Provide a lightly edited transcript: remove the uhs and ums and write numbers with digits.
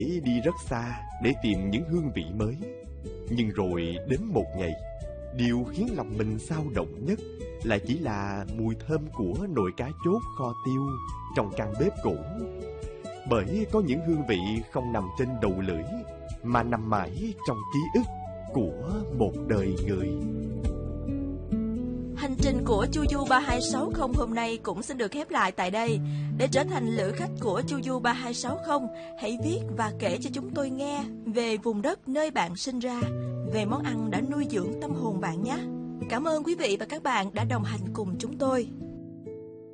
đi rất xa để tìm những hương vị mới. Nhưng rồi đến một ngày, điều khiến lòng mình xao động nhất là chỉ là mùi thơm của nồi cá chốt kho tiêu trong căn bếp cũ. Bởi có những hương vị không nằm trên đầu lưỡi, mà nằm mãi trong ký ức của một đời người. Hành trình của Chu Du 3260 hôm nay cũng xin được khép lại tại đây. Để trở thành lữ khách của Chu Du 3260, hãy viết và kể cho chúng tôi nghe về vùng đất nơi bạn sinh ra, về món ăn đã nuôi dưỡng tâm hồn bạn nhé. Cảm ơn quý vị và các bạn đã đồng hành cùng chúng tôi.